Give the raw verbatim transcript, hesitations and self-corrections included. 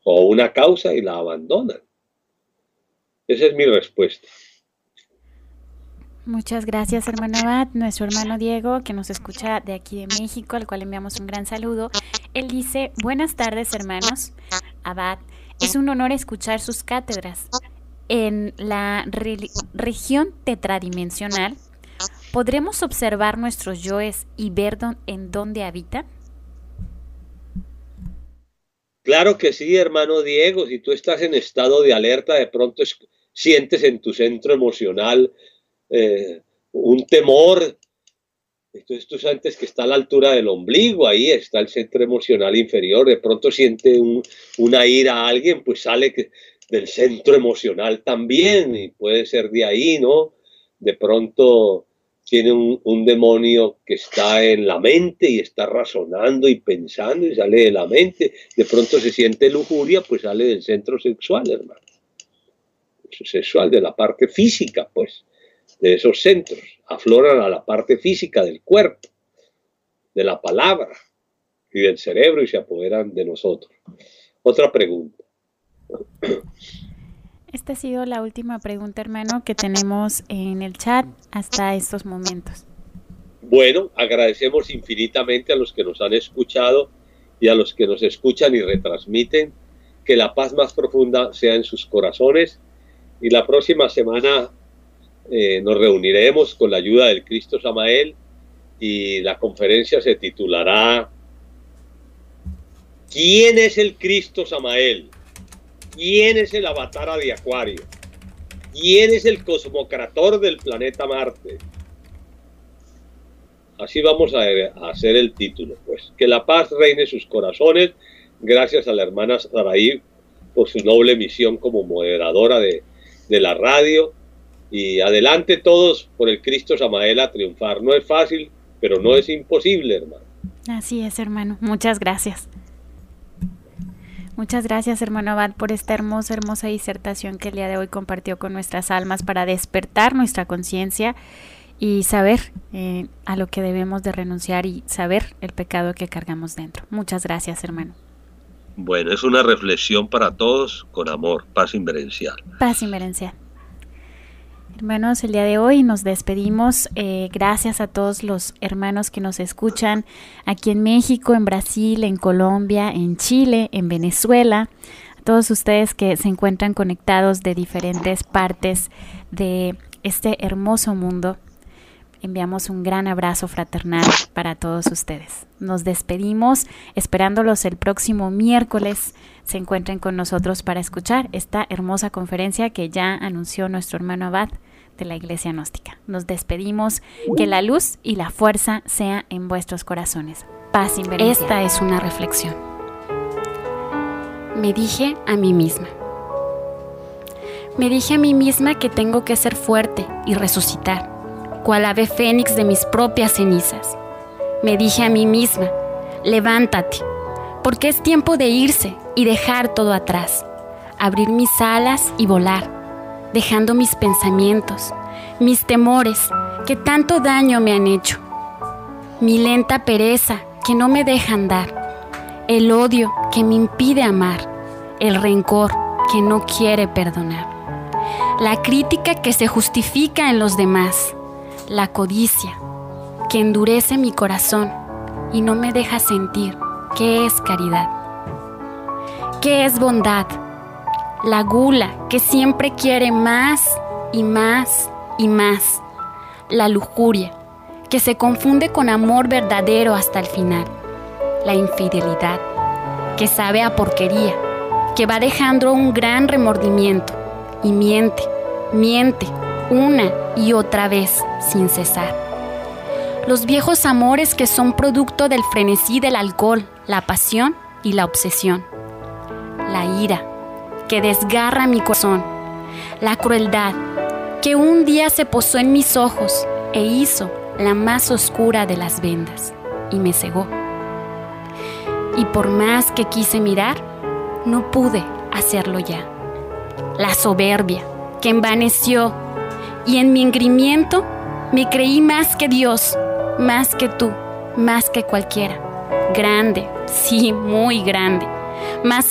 o una causa y la abandonan. Esa es mi respuesta. Muchas gracias, hermano Abad. Nuestro hermano Diego, que nos escucha de aquí de México, al cual enviamos un gran saludo. Él dice: buenas tardes, hermanos. Abad, es un honor escuchar sus cátedras. En la re región tetradimensional, ¿podremos observar nuestros yoes y ver en dónde habitan? Claro que sí, hermano Diego. Si tú estás en estado de alerta, de pronto es, sientes en tu centro emocional eh, un temor. Entonces tú sientes que está a la altura del ombligo, ahí está el centro emocional inferior. De pronto siente un, una ira a alguien, pues sale que, del centro emocional también, y puede ser de ahí, ¿no? De pronto tiene un, un demonio que está en la mente y está razonando y pensando y sale de la mente. De pronto se siente lujuria, pues sale del centro sexual, hermano. Sexual, de la parte física, pues, de esos centros. Afloran a la parte física del cuerpo, de la palabra y del cerebro y se apoderan de nosotros. Otra pregunta. Esta ha sido la última pregunta, hermano, que tenemos en el chat hasta estos momentos. Bueno, agradecemos infinitamente a los que nos han escuchado y a los que nos escuchan y retransmiten. Que la paz más profunda sea en sus corazones. Y la próxima semana eh, nos reuniremos con la ayuda del Cristo Samael y la conferencia se titulará ¿Quién es el Cristo Samael? ¿Quién es el Avatara de Acuario? ¿Quién es el cosmocrator del planeta Marte? Así vamos a, a hacer el título, pues. Que la paz reine en sus corazones. Gracias a la hermana Saraí por su noble misión como moderadora de, de la radio. Y adelante todos por el Cristo Samael a triunfar. No es fácil, pero no es imposible, hermano. Así es, hermano. Muchas gracias. Muchas gracias, hermano Abad, por esta hermosa, hermosa disertación que el día de hoy compartió con nuestras almas para despertar nuestra conciencia y saber eh, a lo que debemos de renunciar y saber el pecado que cargamos dentro. Muchas gracias, hermano. Bueno, es una reflexión para todos con amor, paz inmerencial. Paz inmerencial. Hermanos, el día de hoy nos despedimos. Eh, gracias a todos los hermanos que nos escuchan aquí en México, en Brasil, en Colombia, en Chile, en Venezuela. A todos ustedes que se encuentran conectados de diferentes partes de este hermoso mundo. Enviamos un gran abrazo fraternal para todos ustedes. Nos despedimos esperándolos el próximo miércoles. Se encuentren con nosotros para escuchar esta hermosa conferencia que ya anunció nuestro hermano Abad de la Iglesia Gnóstica. Nos despedimos. Que la luz y la fuerza sea en vuestros corazones. Paz inverencial. Esta es una reflexión. Me dije a mí misma. Me dije a mí misma que tengo que ser fuerte y resucitar, cual ave fénix de mis propias cenizas. Me dije a mí misma, levántate, porque es tiempo de irse y dejar todo atrás, abrir mis alas y volar, dejando mis pensamientos, mis temores que tanto daño me han hecho, mi lenta pereza que no me deja andar, el odio que me impide amar, el rencor que no quiere perdonar, la crítica que se justifica en los demás, la codicia que endurece mi corazón y no me deja sentir qué es caridad, qué es bondad, la gula que siempre quiere más y más y más, la lujuria que se confunde con amor verdadero hasta el final, la infidelidad que sabe a porquería, que va dejando un gran remordimiento y miente, miente una y otra vez sin cesar. Los viejos amores que son producto del frenesí del alcohol, la pasión y la obsesión. La ira que desgarra mi corazón. La crueldad que un día se posó en mis ojos e hizo la más oscura de las vendas y me cegó. Y por más que quise mirar, no pude hacerlo ya. La soberbia que envaneció y en mi engrimiento me creí más que Dios, más que tú, más que cualquiera. Grande, sí, muy grande. Más